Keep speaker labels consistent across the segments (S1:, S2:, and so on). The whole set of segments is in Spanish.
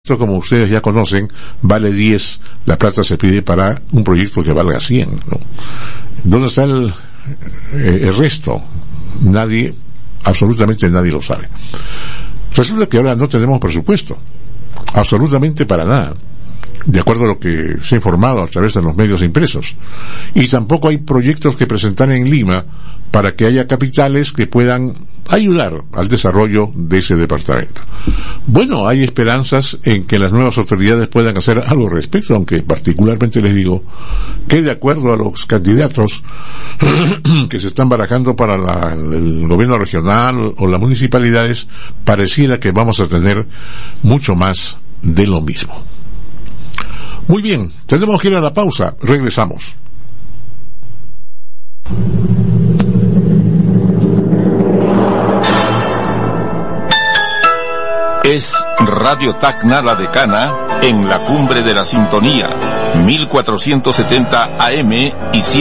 S1: proyecto, como ustedes ya conocen, vale 10, la plata se pide para un proyecto que valga 100, ¿no? ¿Dónde está el resto? Nadie, absolutamente nadie lo sabe. Resulta que ahora no tenemos presupuesto, absolutamente para nada, de acuerdo a lo que se ha informado a través de los medios impresos, y tampoco hay proyectos que presentar en Lima para que haya capitales que puedan ayudar al desarrollo de ese departamento. Bueno, hay esperanzas en que las nuevas autoridades puedan hacer algo al respecto, aunque particularmente les digo que de acuerdo a los candidatos que se están barajando para el gobierno regional o las municipalidades, pareciera que vamos a tener mucho más de lo mismo. Muy bien, tenemos que ir a la pausa, regresamos.
S2: Es Radio Tacna La Decana en la cumbre de la sintonía, 1470 AM y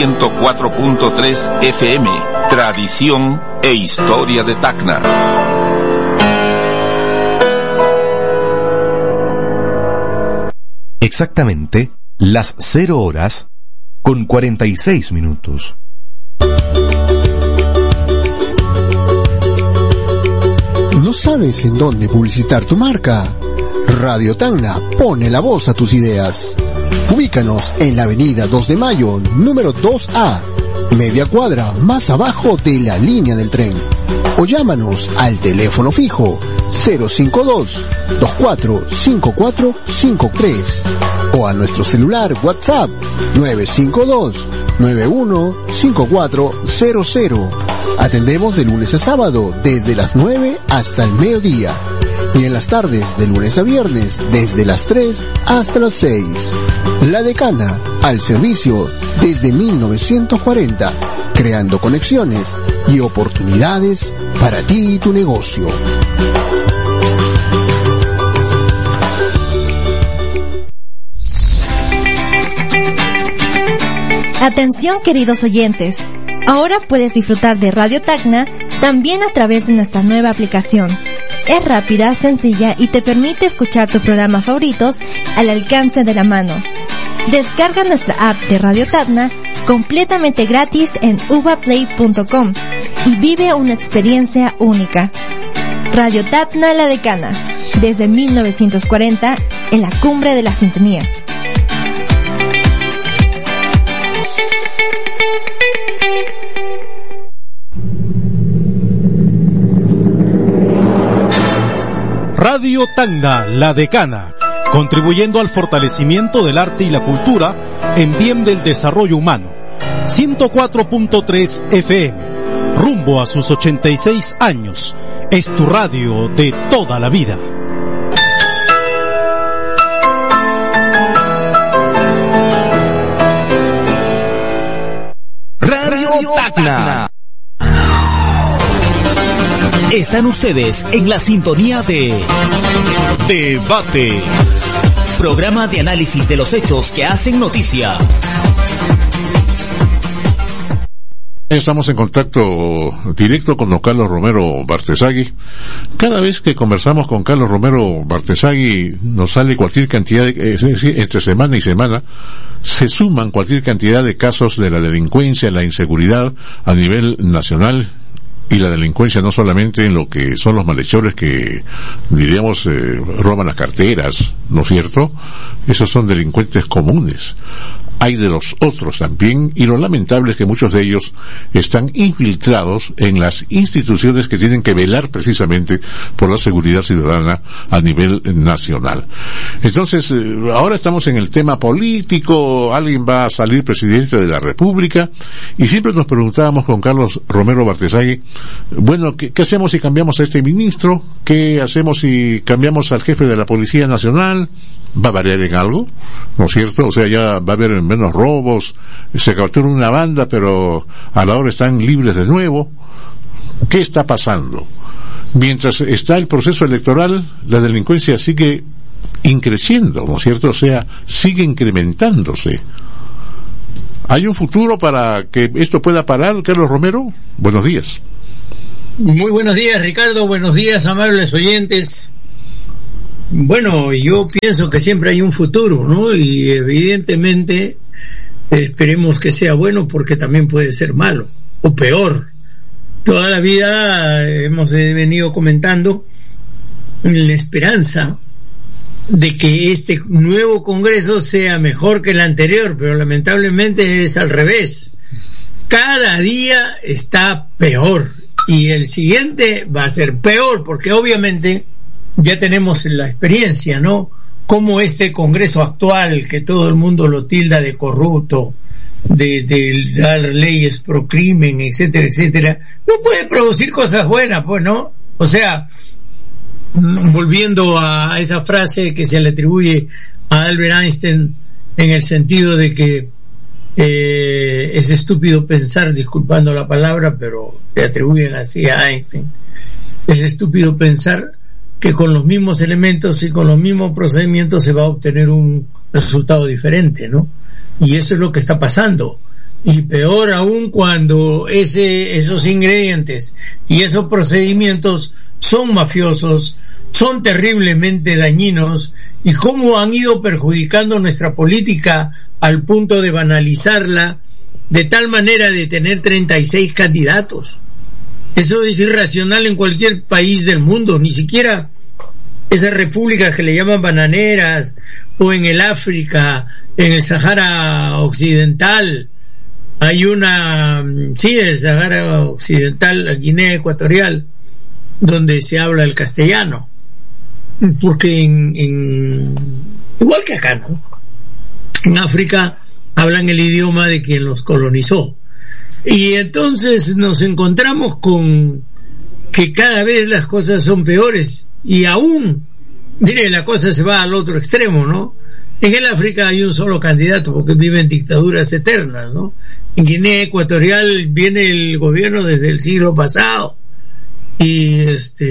S2: 104.3 FM, tradición e historia de Tacna.
S3: Exactamente las 0 horas con 46 minutos.
S4: ¿No sabes en dónde publicitar tu marca? Radio Tacna pone la voz a tus ideas. Ubícanos en la avenida 2 de Mayo, número 2A, media cuadra más abajo de la línea del tren. O llámanos al teléfono fijo 052-245453 o a nuestro celular WhatsApp 952-915400. Atendemos de lunes a sábado desde las 9 hasta el mediodía y en las tardes de lunes a viernes desde las 3 hasta las 6. La Decana, al servicio desde 1940, creando conexiones y oportunidades para ti y tu negocio.
S5: Atención, queridos oyentes. Ahora puedes disfrutar de Radio Tacna también a través de nuestra nueva aplicación. Es rápida, sencilla y te permite escuchar tus programas favoritos al alcance de la mano. Descarga nuestra app de Radio Tacna completamente gratis en uvaplay.com y vive una experiencia única. Radio Tacna La Decana, desde 1940 en la cumbre de la sintonía.
S6: Radio Tacna La Decana, contribuyendo al fortalecimiento del arte y la cultura en bien del desarrollo humano. 104.3 FM, rumbo a sus 86 años, es tu radio de toda la vida.
S7: Radio Tacna. Están ustedes en la sintonía de Debate, programa de análisis de los hechos que hacen noticia.
S1: Estamos en contacto directo con don Carlos Romero Bartesagui. Cada vez que conversamos con Carlos Romero Bartesagui nos sale cualquier cantidad entre semana y semana se suman cualquier cantidad de casos de la delincuencia, la inseguridad a nivel nacional. Y la delincuencia no solamente en lo que son los malhechores que, diríamos, roban las carteras, ¿no es cierto? Esos son delincuentes comunes. Hay de los otros también, y lo lamentable es que muchos de ellos están infiltrados en las instituciones que tienen que velar precisamente por la seguridad ciudadana a nivel nacional. Entonces, ahora estamos en el tema político, alguien va a salir presidente de la República, y siempre nos preguntábamos con Carlos Romero Bartesagui, bueno, ¿qué hacemos si cambiamos a este ministro? ¿Qué hacemos si cambiamos al jefe de la Policía Nacional? ¿Va a variar en algo? ¿No es cierto? O sea, ya va a haber menos robos, se captura una banda, pero a la hora están libres de nuevo. ¿Qué está pasando? Mientras está el proceso electoral, la delincuencia sigue increciendo, ¿no es cierto? O sea, sigue incrementándose. ¿Hay un futuro para que esto pueda parar, Carlos Romero? Buenos días.
S8: Muy buenos días, Ricardo. Buenos días, amables oyentes. Bueno, yo pienso que siempre hay un futuro, ¿no? Y evidentemente esperemos que sea bueno, porque también puede ser malo o peor. Toda la vida hemos venido comentando la esperanza de que este nuevo Congreso sea mejor que el anterior, pero lamentablemente es al revés. Cada día está peor y el siguiente va a ser peor, porque obviamente ya tenemos la experiencia, ¿no? Como este Congreso actual, que todo el mundo lo tilda de corrupto, de dar leyes pro crimen, etcétera, etcétera, no puede producir cosas buenas, pues, ¿no? O sea, volviendo a esa frase que se le atribuye a Albert Einstein, en el sentido de que es estúpido pensar, disculpando la palabra, pero le atribuyen así a Einstein, es estúpido pensar que con los mismos elementos y con los mismos procedimientos se va a obtener un resultado diferente, ¿no? Y eso es lo que está pasando. Y peor aún cuando esos ingredientes y esos procedimientos son mafiosos, son terriblemente dañinos, y cómo han ido perjudicando nuestra política al punto de banalizarla, de tal manera de tener 36 candidatos. Eso es irracional en cualquier país del mundo, ni siquiera esas repúblicas que le llaman bananeras, o en el África, en el Sahara Occidental. Hay una, sí, el Sahara Occidental, la Guinea Ecuatorial, donde se habla el castellano, porque igual que acá, ¿no? En África hablan el idioma de quien los colonizó, y entonces nos encontramos con que cada vez las cosas son peores, y aún, mire, la cosa se va al otro extremo, ¿no? En el África hay un solo candidato porque viven dictaduras eternas, ¿no? En Guinea Ecuatorial viene el gobierno desde el siglo pasado, y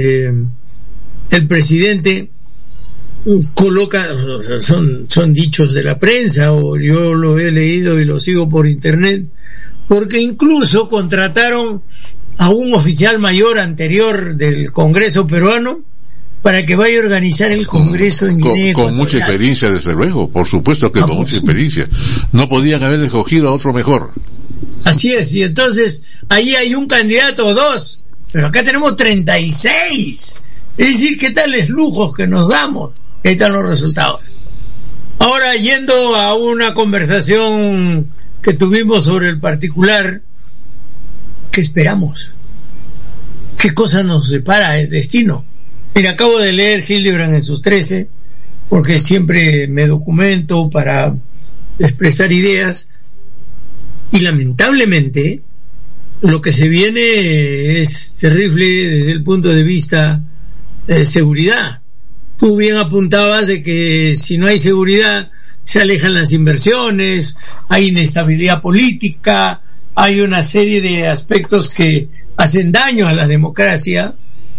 S8: el presidente coloca, o sea, son dichos de la prensa, o yo lo he leído y lo sigo por internet, porque incluso contrataron a un oficial mayor anterior del Congreso peruano para que vaya a organizar el Congreso en Guinea Ecuatorial.
S1: Con mucha experiencia, desde luego, por supuesto que con mucha experiencia. No podían haber escogido a otro mejor.
S8: Así es, y entonces ahí hay un candidato o dos, pero acá tenemos 36. Es decir, ¿qué tales lujos que nos damos? Ahí están los resultados. Ahora, yendo a una conversación que tuvimos sobre el particular, ¿qué esperamos? ¿Qué cosa nos separa el destino? Mira, acabo de leer Hildebrand en sus 13, porque siempre me documento para expresar ideas, y lamentablemente lo que se viene es terrible desde el punto de vista de seguridad. Tú bien apuntabas de que si no hay seguridad se alejan las inversiones, hay inestabilidad política, hay una serie de aspectos que hacen daño a la democracia.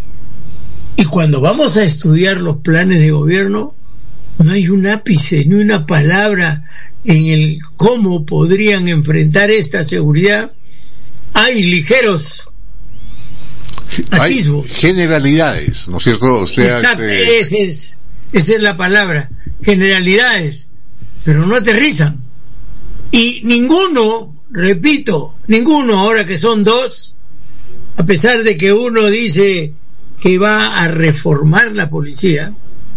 S8: Y cuando vamos a estudiar los planes de gobierno, no hay un ápice, ni una palabra en el cómo podrían enfrentar esta seguridad. Hay ligeros atisbos.
S1: Hay generalidades, ¿no es cierto? O sea,
S8: exacto, esa es la palabra, generalidades, pero no aterrizan. Y ninguno, repito, ninguno, ahora que son dos, a pesar de que uno dice que va a reformar la policía,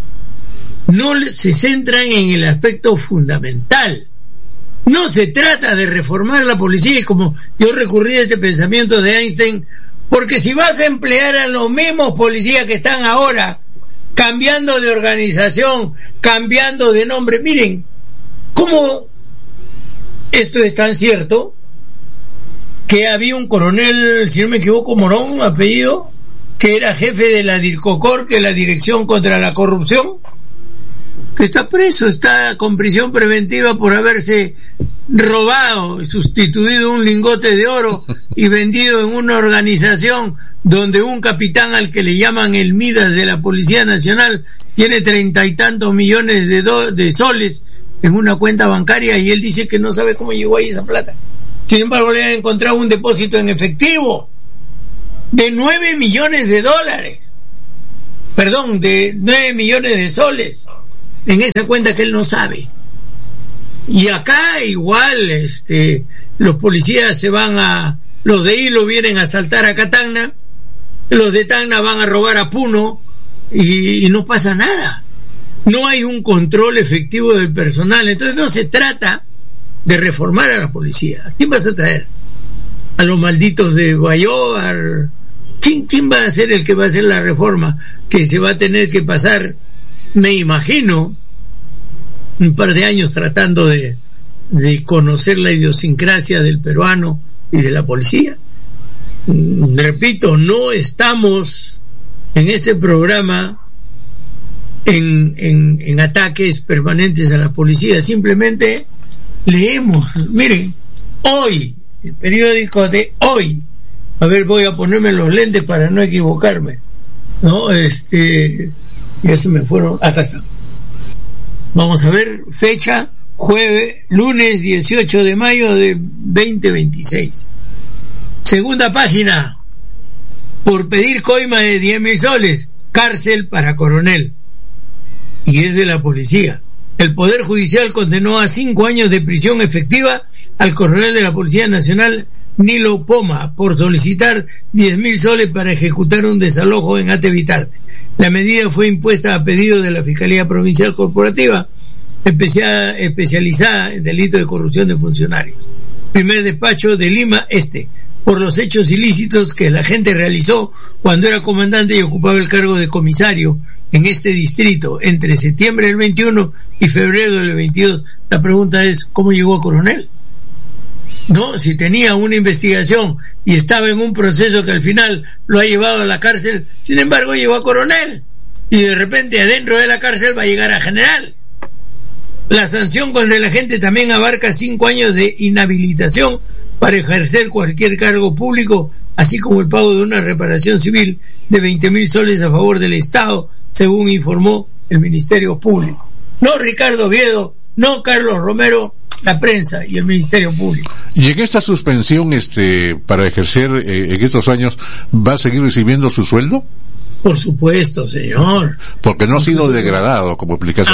S8: no se centran en el aspecto fundamental. No se trata de reformar la policía, y como yo recurrí a este pensamiento de Einstein, porque si vas a emplear a los mismos policías que están ahora, cambiando de organización, cambiando de nombre, miren, cómo esto es tan cierto, que había un coronel, si no me equivoco, Morón, apellido, que era jefe de la DIRCOCOR, que es la Dirección contra la Corrupción, que está preso, está con prisión preventiva por haberse robado y sustituido un lingote de oro y vendido en una organización donde un capitán al que le llaman el Midas de la Policía Nacional tiene 30 y tantos millones de soles en una cuenta bancaria, y él dice que no sabe cómo llegó ahí esa plata. Sin embargo, le han encontrado un depósito en efectivo de $9 millones. de 9 millones de soles en esa cuenta que él no sabe. Y acá igual los policías los de Hilo vienen a asaltar a Tacna, los de Tacna van a robar a Puno y no pasa nada. No hay un control efectivo del personal. Entonces no se trata de reformar a la policía. ¿A quién vas a traer? ¿A los malditos de Guayóvar? ¿Quién va a ser el que va a hacer la reforma? Que se va a tener que pasar, me imagino, un par de años tratando de conocer la idiosincrasia del peruano y de la policía. Repito, no estamos en este programa en ataques permanentes a la policía, simplemente leemos. Miren, hoy, el periódico de hoy, a ver, voy a ponerme los lentes para no equivocarme, ¿no? Ya se me fueron, acá está. Vamos a ver, fecha, lunes 18 de mayo de 2026. Segunda página, por pedir coima de 10.000 soles, cárcel para coronel. Y es de la policía. El Poder Judicial condenó a 5 años de prisión efectiva al coronel de la Policía Nacional, Nilo Poma, por solicitar 10.000 soles para ejecutar un desalojo en Atevitarte. La medida fue impuesta a pedido de la Fiscalía Provincial Corporativa, especializada en delitos de corrupción de funcionarios. Primer despacho de Lima Este, por los hechos ilícitos que el agente realizó cuando era comandante y ocupaba el cargo de comisario en este distrito entre septiembre del 21 y febrero del 22. La pregunta es, ¿cómo llegó a coronel? No, si tenía una investigación y estaba en un proceso que al final lo ha llevado a la cárcel, sin embargo llegó a coronel y de repente adentro de la cárcel va a llegar a general. La sanción contra el agente también abarca 5 años de inhabilitación para ejercer cualquier cargo público, así como el pago de una reparación civil de 20.000 soles a favor del Estado, según informó el Ministerio Público. No Ricardo Oviedo, no Carlos Romero, la prensa y el Ministerio Público.
S1: Y en esta suspensión, para ejercer en estos años, ¿va a seguir recibiendo su sueldo?
S8: Por supuesto, señor.
S1: Porque no ha sido degradado, como explicaste.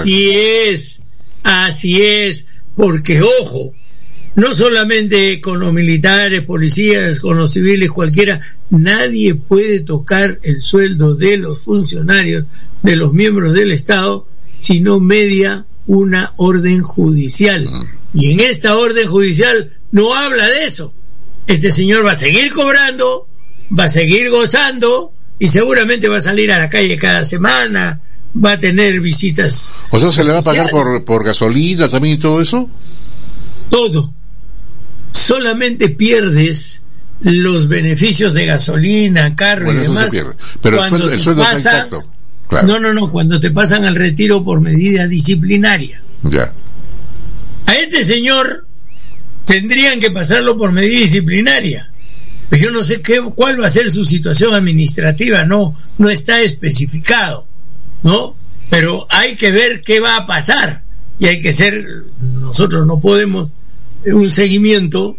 S8: Así es, porque ojo, no solamente con los militares, policías, con los civiles, cualquiera, nadie puede tocar el sueldo de los funcionarios, de los miembros del Estado, si no media una orden judicial. Y en esta orden judicial no habla de eso. Este señor va a seguir cobrando, va a seguir gozando y seguramente va a salir a la calle cada semana, va a tener visitas.
S1: O sea, ¿se le va a pagar por gasolina también y todo eso?
S8: Todo. Solamente pierdes los beneficios de gasolina, carro y demás.
S1: Pero el sueldo está intacto. Claro.
S8: No, cuando te pasan al retiro por medida disciplinaria.
S1: Ya.
S8: A este señor tendrían que pasarlo por medida disciplinaria. Pues yo no sé cuál va a ser su situación administrativa, no está especificado, ¿no? Pero hay que ver qué va a pasar y hay que nosotros no podemos un seguimiento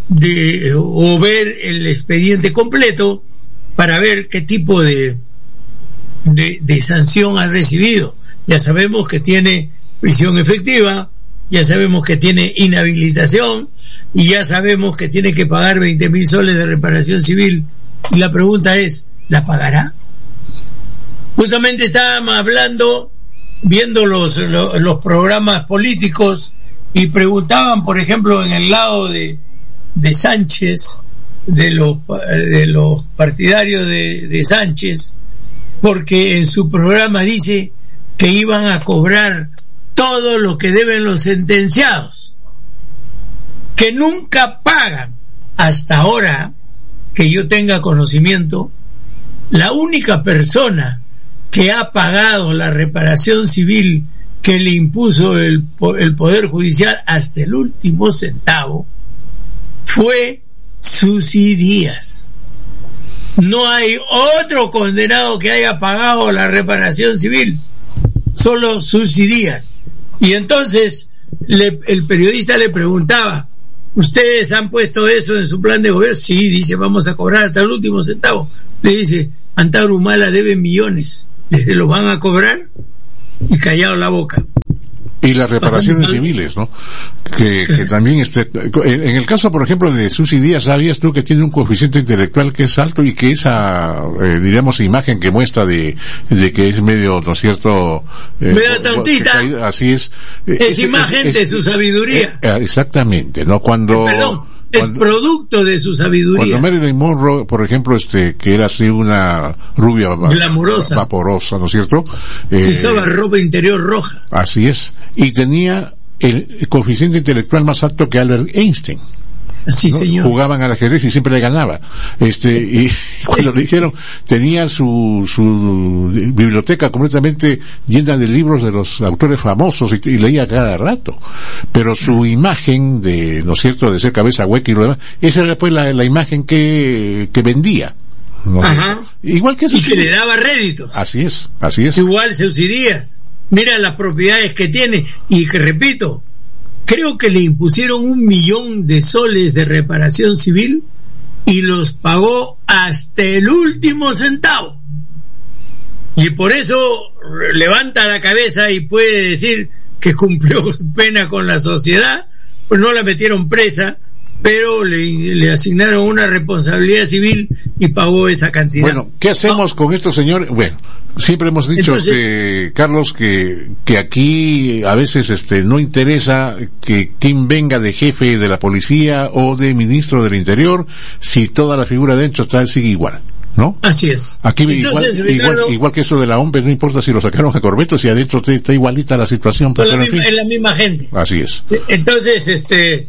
S8: o ver el expediente completo para ver qué tipo de sanción ha recibido. Ya sabemos que tiene prisión efectiva, ya sabemos que tiene inhabilitación y ya sabemos que tiene que pagar 20.000 soles de reparación civil. Y la pregunta es, ¿la pagará? Justamente estábamos viendo los programas políticos y preguntaban, por ejemplo, en el lado de Sánchez, de los partidarios de Sánchez, porque en su programa dice que iban a cobrar todo lo que deben los sentenciados, que nunca pagan. Hasta ahora, que yo tenga conocimiento, la única persona que ha pagado la reparación civil que le impuso el Poder Judicial hasta el último centavo fue Susi Díaz. No hay otro condenado que haya pagado la reparación civil, solo Susi Díaz. Y entonces el periodista le preguntaba, ¿ustedes han puesto eso en su plan de gobierno? Sí, dice, vamos a cobrar hasta el último centavo. Le dice, Antauro Humala debe millones se lo van a cobrar y callado la boca.
S1: Y las reparaciones civiles, ¿no? Que también en el caso, por ejemplo, de Susi Díaz, ¿sabías tú que tiene un coeficiente intelectual que es alto y que esa, diríamos, imagen que muestra de que es medio, ¿no es cierto?
S8: Medio tontita.
S1: Así es.
S8: Es imagen de su sabiduría.
S1: Exactamente, ¿no?
S8: Es producto de su sabiduría.
S1: Cuando Marilyn Monroe, por ejemplo, que era así una rubia
S8: glamurosa,
S1: vaporosa, ¿no es cierto?
S8: Usaba ropa interior roja.
S1: Así es. Y tenía el coeficiente intelectual más alto que Albert Einstein.
S8: Sí, ¿no? Señor.
S1: Jugaban al ajedrez y siempre le ganaba. Y cuando le dijeron, tenía su biblioteca completamente llena de libros de los autores famosos y leía cada rato. Pero su imagen ¿no es cierto?, de ser cabeza hueca y lo demás, esa era pues la imagen que vendía. ¿No?
S8: Ajá.
S1: Igual que
S8: y que le daba réditos.
S1: Así es.
S8: Igual Susi Díaz. Mira las propiedades que tiene y que, repito, creo que le impusieron 1 millón de soles de reparación civil y los pagó hasta el último centavo. Y por eso levanta la cabeza y puede decir que cumplió su pena con la sociedad, pues no la metieron presa, pero le asignaron una responsabilidad civil y pagó esa cantidad.
S1: Bueno, ¿qué hacemos con estos señores? Bueno, siempre hemos dicho, Carlos, que aquí a veces no interesa que quien venga de jefe de la policía o de ministro del Interior, si toda la figura dentro sigue igual, ¿no?
S8: Así es.
S1: Aquí entonces, igual que eso de la OMP, no importa si lo sacaron a Corbeto, si adentro está igualita la situación.
S8: Es la misma gente.
S1: Así es.
S8: Entonces,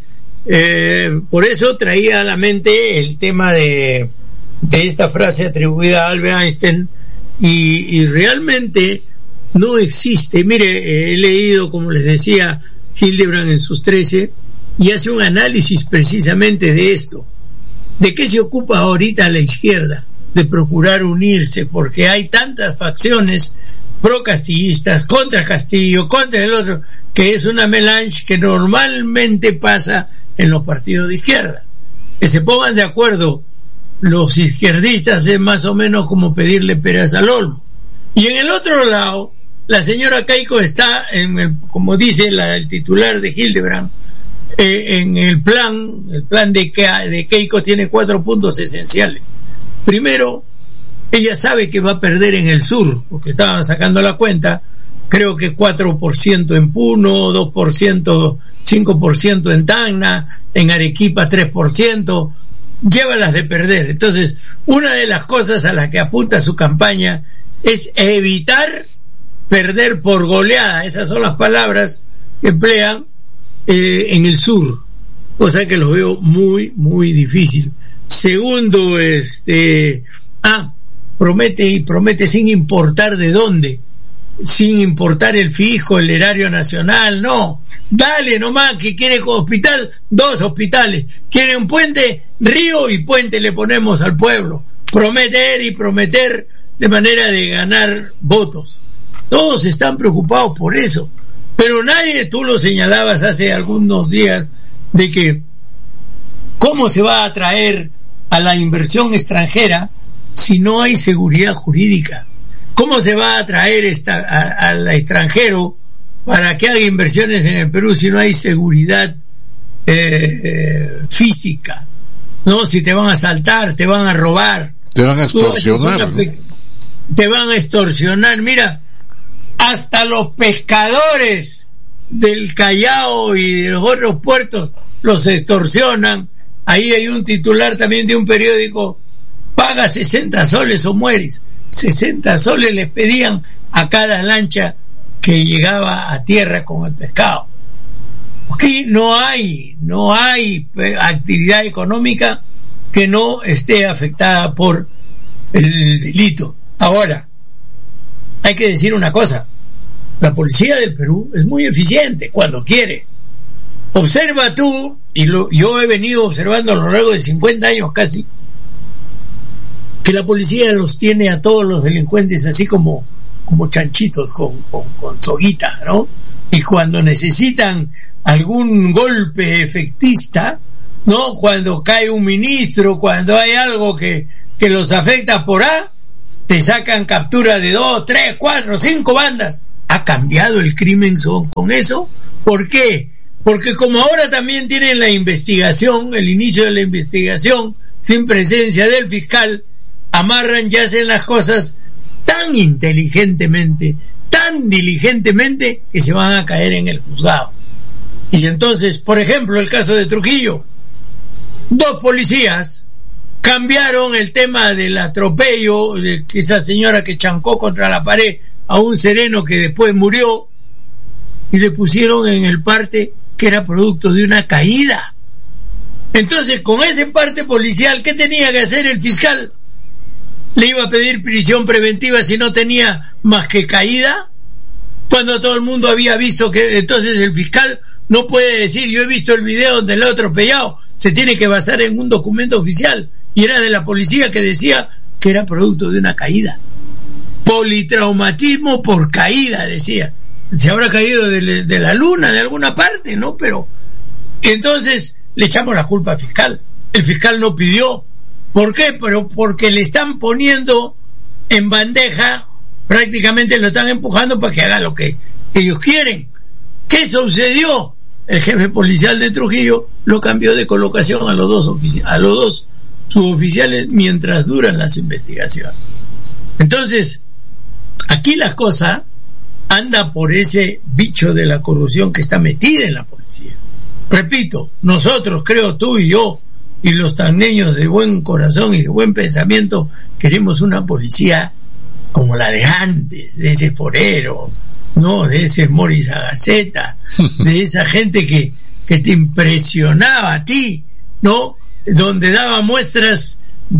S8: por eso traía a la mente el tema de esta frase atribuida a Albert Einstein, y realmente no existe. Mire, he leído, como les decía, Hildebrand en sus 13, y hace un análisis precisamente de esto. ¿De qué se ocupa ahorita la izquierda? De procurar unirse, porque hay tantas facciones pro-castillistas, contra Castillo, contra el otro, que es una melange que normalmente pasa en los partidos de izquierda. Que se pongan de acuerdo los izquierdistas es más o menos como pedirle peras al olmo. Y en el otro lado, la señora Keiko está como dice el titular de Hildebrand, en el plan de Keiko tiene 4 puntos esenciales. Primero, ella sabe que va a perder en el sur, porque estaban sacando la cuenta, creo que 4% en Puno, 2%, 5% en Tacna, en Arequipa 3%, llévalas de perder. Entonces, una de las cosas a las que apunta su campaña es evitar perder por goleada, esas son las palabras que emplean en el sur, cosa que lo veo muy, muy difícil. Segundo, promete sin importar de dónde, sin importar el fijo, el erario nacional, no, dale nomás, que quiere hospital, 2 hospitales, quiere un puente, río y puente le ponemos al pueblo, prometer y prometer de manera de ganar votos. Todos están preocupados por eso, pero nadie, tú lo señalabas hace algunos días, de que cómo se va a atraer a la inversión extranjera si no hay seguridad jurídica. ¿Cómo se va a atraer al extranjero para que haga inversiones en el Perú si no hay seguridad física? No, si te van a asaltar, te van a robar,
S1: te van a extorsionar,
S8: te van a extorsionar. Mira, hasta los pescadores del Callao y de los otros puertos los extorsionan. Ahí hay un titular también de un periódico: paga 60 soles o mueres. 60 soles les pedían a cada lancha que llegaba a tierra con el pescado. Aquí no hay actividad económica que no esté afectada por el delito. Ahora, hay que decir una cosa: la policía del Perú es muy eficiente cuando quiere. Observa tú, y yo he venido observando a lo largo de 50 años casi, que la policía los tiene a todos los delincuentes así como chanchitos con soguita, ¿no? Y cuando necesitan algún golpe efectista, ¿no? Cuando cae un ministro, cuando hay algo que los afecta por A, te sacan captura de 2, 3, 4, 5 bandas. ¿Ha cambiado el crimen con eso? ¿Por qué? Porque como ahora también tienen la investigación, el inicio de la investigación, sin presencia del fiscal, amarran y hacen las cosas tan inteligentemente, tan diligentemente, que se van a caer en el juzgado. Y entonces, por ejemplo, el caso de Trujillo, 2 policías cambiaron el tema del atropello de esa señora que chancó contra la pared a un sereno que después murió, y le pusieron en el parte que era producto de una caída. Entonces, con ese parte policial, ¿qué tenía que hacer el fiscal? ¿Le iba a pedir prisión preventiva si no tenía más que caída? Cuando todo el mundo había visto que... Entonces el fiscal no puede decir, yo he visto el video donde le ha atropellado. Se tiene que basar en un documento oficial, y era de la policía que decía que era producto de una caída. Politraumatismo por caída, decía. Se habrá caído de la luna, de alguna parte, ¿no? Pero entonces le echamos la culpa al fiscal. El fiscal no pidió. ¿Por qué? Pero porque le están poniendo en bandeja, prácticamente lo están empujando para que haga lo que ellos quieren. ¿Qué sucedió? El jefe policial de Trujillo lo cambió de colocación a los dos suboficiales mientras duran las investigaciones. Entonces, aquí la cosa anda por ese bicho de la corrupción que está metida en la policía. Repito, nosotros, creo, tú y yo, y los tagneños de buen corazón y de buen pensamiento, queremos una policía como la de antes, de ese Forero, no, de ese Morris Agaceta, de esa gente que te impresionaba a ti, ¿no? Donde daba muestras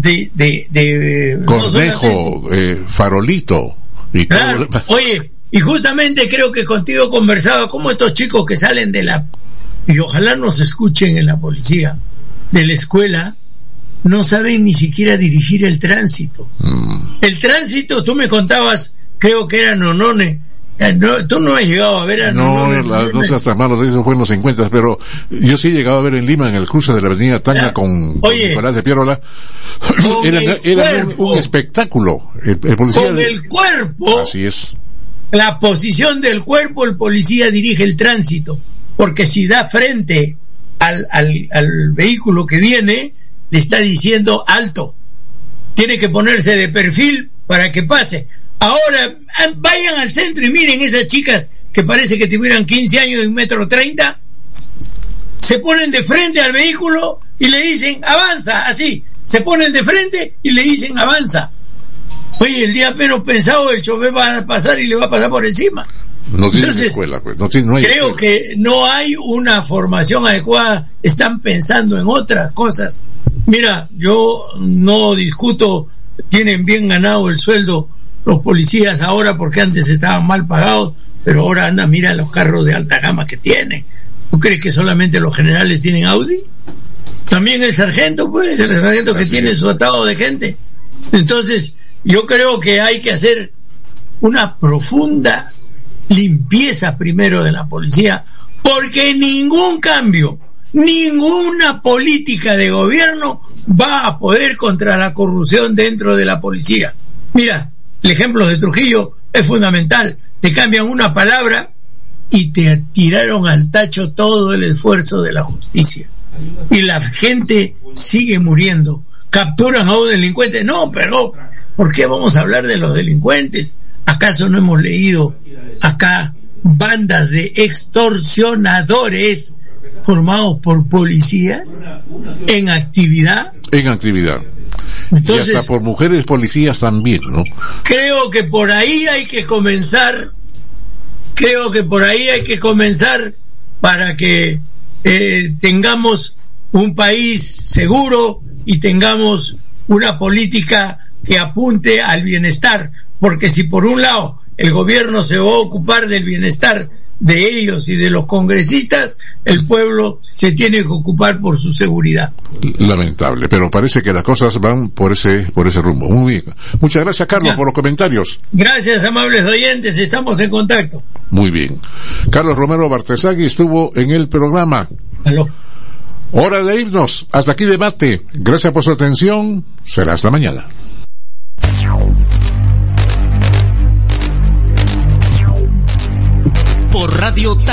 S8: de
S1: Cornejo, no Farolito y
S8: claro, todo. Oye, y justamente creo que contigo conversaba cómo estos chicos que salen y ojalá nos escuchen en la policía, de la escuela, no saben ni siquiera dirigir el tránsito. El tránsito, tú me contabas, creo que era Nonone. No, tú no has llegado a ver a Nonone.
S1: No seas tan malo, eso fue en los 50, pero yo sí he llegado a ver en Lima, en el cruce de la avenida Tacna con Nicolás de Piérola. Era un espectáculo. El policía
S8: con el cuerpo.
S1: Así es.
S8: La posición del cuerpo, el policía dirige el tránsito, porque si da frente al vehículo que viene, le está diciendo alto, tiene que ponerse de perfil para que pase. Ahora vayan al centro y miren esas chicas que parece que tuvieran 15 años y 1,30 m, se ponen de frente al vehículo y le dicen avanza, así, se ponen de frente y le dicen avanza. Oye, el día menos pensado el chofer va a pasar y le va a pasar por encima.
S1: No tiene escuela, pues. No hay
S8: creo
S1: escuela.
S8: que no hay una formación adecuada, están pensando en otras cosas. Mira, yo no discuto, tienen bien ganado el sueldo los policías ahora, porque antes estaban mal pagados, pero ahora anda, mira los carros de alta gama que tienen. ¿Tú crees que solamente los generales tienen Audi? También el sargento, pues, el sargento que tiene su atado de gente. Entonces, yo creo que hay que hacer una profunda limpieza primero de la policía, porque ningún cambio, ninguna política de gobierno va a poder contra la corrupción dentro de la policía. Mira, el ejemplo de Trujillo es fundamental. Te cambian una palabra y te tiraron al tacho todo el esfuerzo de la justicia, y la gente sigue muriendo. Capturan a un delincuente, no, pero ¿por qué vamos a hablar de los delincuentes? ¿Acaso no hemos leído acá bandas de extorsionadores formados por policías en actividad?
S1: En actividad.
S8: Entonces,
S1: y hasta por mujeres policías también, ¿no?
S8: Creo que por ahí hay que comenzar. Para que tengamos un país seguro y tengamos una política que apunte al bienestar, porque si por un lado el gobierno se va a ocupar del bienestar de ellos y de los congresistas, el pueblo se tiene que ocupar por su seguridad.
S1: Lamentable, pero parece que las cosas van por ese rumbo. Muy bien. Muchas gracias, Carlos, por los comentarios.
S8: Gracias, amables oyentes, estamos en contacto.
S1: Muy bien. Carlos Romero Bartesagui estuvo en el programa.
S8: Aló.
S1: Hora de irnos. Hasta aquí debate. Gracias por su atención. Será hasta mañana.
S7: Radio Tacna.